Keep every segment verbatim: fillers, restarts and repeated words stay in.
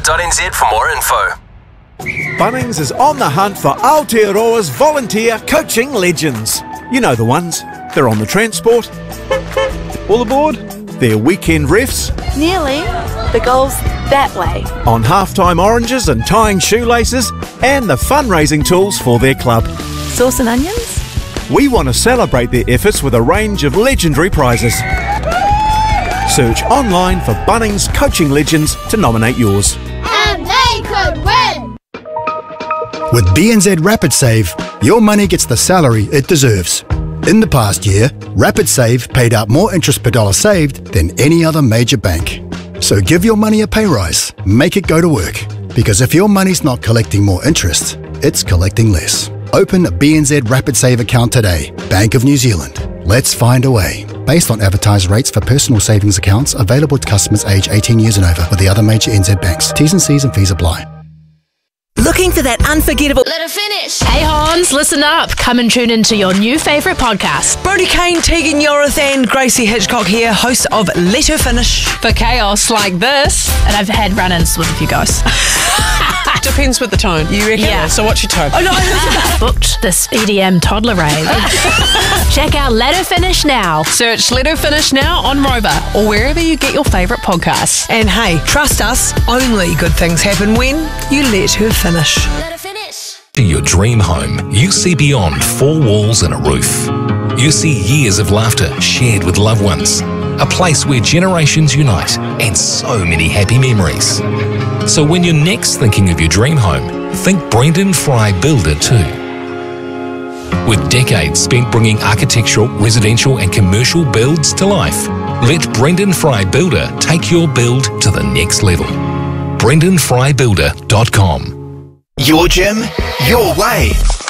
dot n z for more info. Bunnings is on the hunt for Aotearoa's volunteer coaching legends. You know the ones. They're on the transport. All aboard. They're weekend refs. Nearly. The goal's that way. On halftime oranges and tying shoelaces. And the fundraising tools for their club. Sauce and onions? We want to celebrate their efforts with a range of legendary prizes. Search online for Bunnings Coaching Legends to nominate yours. And they could win! With B N Z Rapid Save, your money gets the salary it deserves. In the past year, Rapid Save paid out more interest per dollar saved than any other major bank. So give your money a pay rise, make it go to work. Because if your money's not collecting more interest, it's collecting less. Open a B N Z Rapid Save account today. Bank of New Zealand. Let's find a way. Based on advertised rates for personal savings accounts available to customers aged eighteen years and over with the other major N Z banks. T's and C's and fees apply. Looking for that unforgettable... Let her finish! Hey Hans, listen up. Come and tune into your new favourite podcast. Brody Kane, Tegan Yorith and Gracie Hitchcock here, hosts of Let Her Finish. For chaos like this. And I've had run-ins with a few guys. Depends with the tone, you reckon? Yeah. So what's your tone? Oh no, I booked this E D M toddler rave. Check out Let Her Finish now. Search Let Her Finish now on Rover or wherever you get your favourite podcasts. And hey, trust us, only good things happen when you let her finish. Let her finish! To your dream home, you see beyond four walls and a roof. You see years of laughter shared with loved ones. A place where generations unite and so many happy memories. So when you're next thinking of your dream home, think Brendan Fry Builder too. With decades spent bringing architectural, residential and commercial builds to life, let Brendan Fry Builder take your build to the next level. brendan fry builder dot com. Your gym, your way.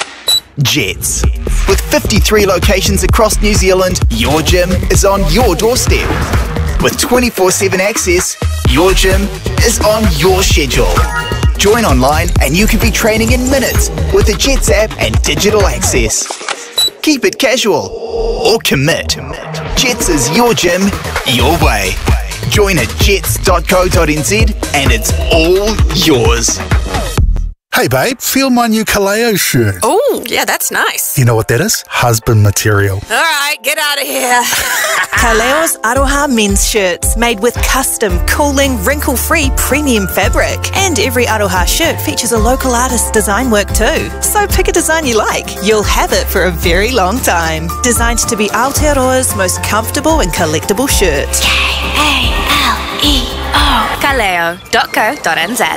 Jets. With fifty-three locations across New Zealand, your gym is on your doorstep. With twenty-four seven access, your gym is on your schedule. Join online and you can be training in minutes with the Jets app and digital access. Keep it casual or commit. Jets is your gym, your way. Join at jets dot co dot n z and it's all yours. Hey babe, feel my new Kaleo shirt. Oh, yeah, that's nice. You know what that is? Husband material. All right, get out of here. Kaleo's Aroha men's shirts, made with custom, cooling, wrinkle-free premium fabric. And every Aroha shirt features a local artist's design work too. So pick a design you like. You'll have it for a very long time. Designed to be Aotearoa's most comfortable and collectible shirt. K A L E O kaleo dot co dot n z.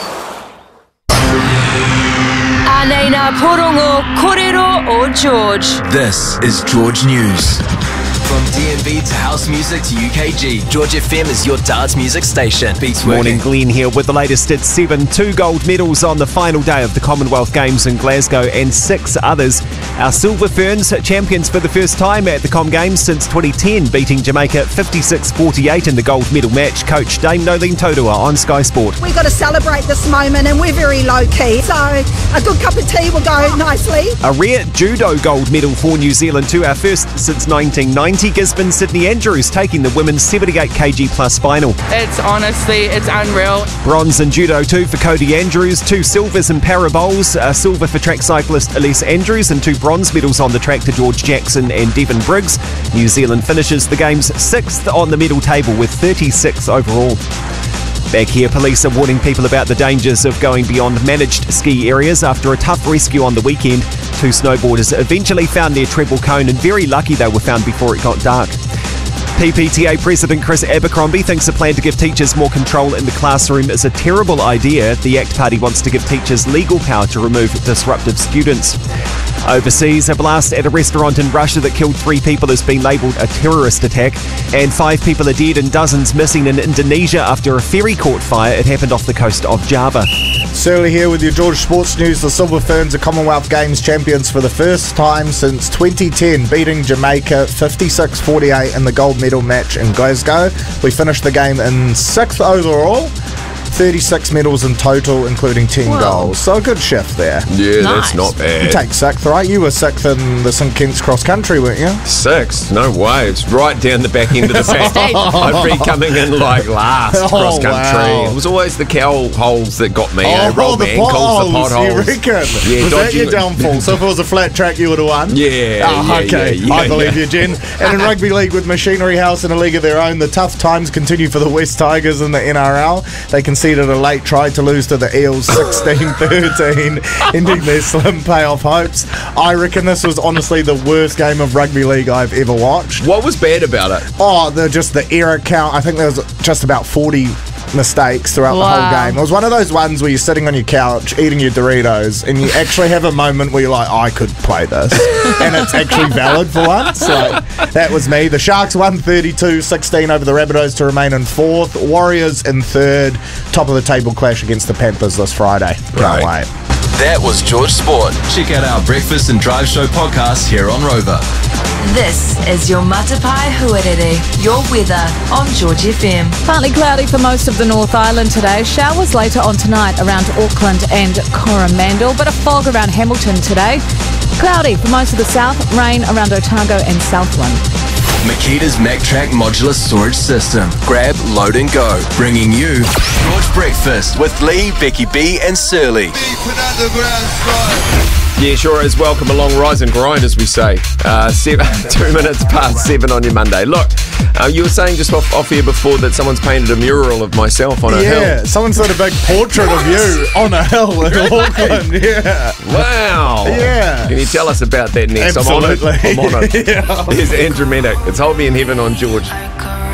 Anena Porongo Korero o George. This is George News. From D and B to house music to U K G, George F M is your dance music station. Beats Morning, Glenn here with the latest at seven. Two gold medals on the final day of the Commonwealth Games in Glasgow and six others. Our Silver Ferns, champions for the first time at the Com Games since twenty ten, beating Jamaica fifty-six forty-eight in the gold medal match. Coach Dame Nolene Taurua on Sky Sport. We've got to celebrate this moment and we're very low-key, so a good cup of tea will go nicely. A rare judo gold medal for New Zealand too, our first since nineteen ninety. Gisborne Sydney Andrews taking the women's seventy-eight kilogram plus final. It's honestly, it's unreal. Bronze in judo too for Cody Andrews, two silvers in para bowls, a silver for track cyclist Elise Andrews and two bronze medals on the track to George Jackson and Devon Briggs. New Zealand finishes the games sixth on the medal table with thirty-six overall. Back here, police are warning people about the dangers of going beyond managed ski areas after a tough rescue on the weekend. Two snowboarders eventually found their treble cone and very lucky they were found before it got dark. P P T A President Chris Abercrombie thinks a plan to give teachers more control in the classroom is a terrible idea. The ACT Party wants to give teachers legal power to remove disruptive students. Overseas, a blast at a restaurant in Russia that killed three people has been labelled a terrorist attack, and five people are dead and dozens missing in Indonesia after a ferry caught fire. It happened off the coast of Java. Surly here with your George Sports News. The Silver Ferns are Commonwealth Games champions for the first time since twenty ten, beating Jamaica fifty-six forty-eight in the gold medal match in Glasgow. We finished the game in sixth overall. thirty-six medals in total, including ten Whoa. goals. So a good shift there. Yeah, that's not bad. You take sixth, right? You were sixth in the Saint Kitts cross country, weren't you? Sixth? No way. It's right down the back end of the pack. I'd be coming in like last Oh, cross country. wow. It was always the cow holes that got me. Oh, I rolled the my ankles, the potholes, potholes. you reckon? Yeah, was that dodgy- your downfall? So if it was a flat track, you would have won? Yeah, Oh, yeah, okay. yeah, yeah, I believe yeah. you, Jen. And in Rugby League with Machinery House in a league of their own, the tough times continue for the West Tigers in the N R L. They conceded a late try to lose to the Eels sixteen thirteen, ending their slim playoff hopes. I reckon this was honestly the worst game of Rugby League I've ever watched. What was bad about it? Oh, the, just the error count. I think there was just about forty mistakes throughout the Wow. whole game. It was one of those ones where you're sitting on your couch eating your Doritos and you actually have a moment where you're like, I could play this. And it's actually valid for once. So that was me. The Sharks won thirty-two sixteen over the Rabbitohs to remain in fourth. Warriors in third. Top of the table clash against the Panthers this Friday. Can't Right. wait. That was George Sport. Check out our Breakfast and Drive Show podcast here on Rover. This is your Matapai Huarere, your weather on George F M. Partly cloudy for most of the North Island today. Showers later on tonight around Auckland and Coromandel, but a fog around Hamilton today. Cloudy for most of the south, rain around Otago and Southland. Makita's MacTrack modular storage system. Grab, load and go. Bringing you George Breakfast with Lee, Becky B and Surly. Yeah, sure is. Welcome along, rise and grind, as we say. Uh, seven, two minutes past seven on your Monday. Look, uh, you were saying just off, off here before that someone's painted a mural of myself on a hill. Yeah, someone's got a big portrait of you on a hill in Auckland. Yeah. Wow. Yeah. Can you tell us about that next? Absolutely. I'm on it. I'm on it. Yeah. Here's Andrew Mennick. It's Hold Me in Heaven on George.